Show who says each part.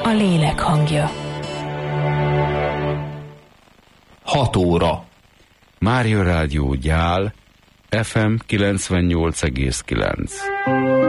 Speaker 1: a lélek hangja.
Speaker 2: 6 óra.
Speaker 3: Mária Rádió Gyál, FM 98,9.